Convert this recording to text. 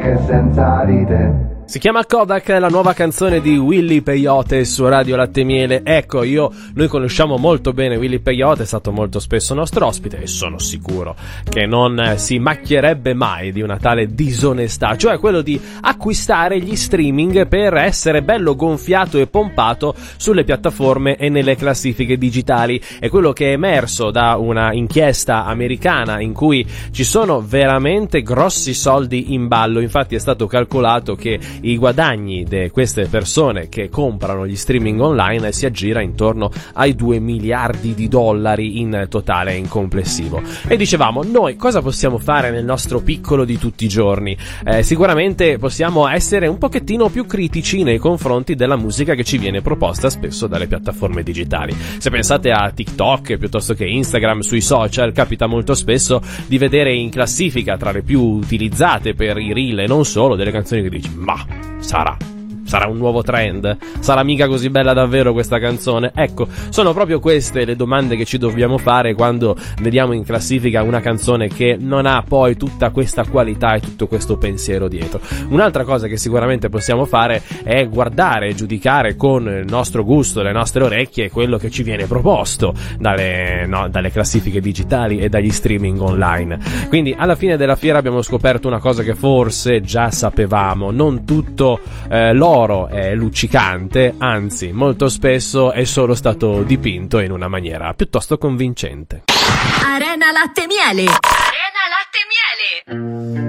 Che senza di te. Si chiama Kodak, la nuova canzone di Willy Peyote su Radio Latte Miele. Ecco, noi conosciamo molto bene Willy Peyote, è stato molto spesso nostro ospite e sono sicuro che non si macchierebbe mai di una tale disonestà, cioè quello di acquistare gli streaming per essere bello gonfiato e pompato sulle piattaforme e nelle classifiche digitali. È quello che è emerso da una inchiesta americana in cui ci sono veramente grossi soldi in ballo. Infatti è stato calcolato che i guadagni di queste persone che comprano gli streaming online si aggira intorno ai 2 miliardi di dollari in totale, in complessivo. E dicevamo, noi cosa possiamo fare nel nostro piccolo di tutti i giorni? Sicuramente possiamo essere un pochettino più critici nei confronti della musica che ci viene proposta spesso dalle piattaforme digitali. Se pensate a TikTok piuttosto che Instagram, sui social capita molto spesso di vedere in classifica tra le più utilizzate per i reel e non solo delle canzoni che dici, ma sarà un nuovo trend? Sarà mica così bella davvero questa canzone? Ecco, sono proprio queste le domande che ci dobbiamo fare quando vediamo in classifica una canzone che non ha poi tutta questa qualità e tutto questo pensiero dietro. Un'altra cosa che sicuramente possiamo fare è guardare e giudicare con il nostro gusto, le nostre orecchie, quello che ci viene proposto dalle classifiche digitali e dagli streaming online. Quindi alla fine della fiera abbiamo scoperto una cosa che forse già sapevamo: non tutto l'oro è luccicante, anzi molto spesso è solo stato dipinto in una maniera piuttosto convincente. Arena Latte Miele. Arena Latte Miele.